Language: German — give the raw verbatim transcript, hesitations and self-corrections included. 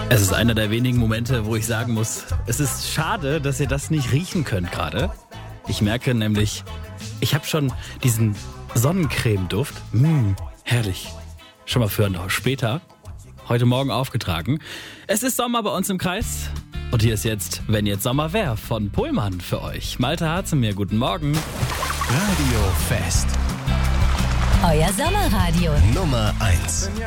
Es ist einer der wenigen Momente, wo ich sagen muss, es ist schade, dass ihr das nicht riechen könnt gerade. Ich merke nämlich, ich habe schon diesen Sonnencreme-Duft. Mmh, herrlich. Schon mal für noch später. Heute Morgen aufgetragen. Es ist Sommer bei uns im Kreis. Und hier ist jetzt, wenn jetzt Sommer wär, von Pohlmann für euch. Malte Harzemir, guten Morgen. Radio Fest. Euer Sommerradio. Nummer eins.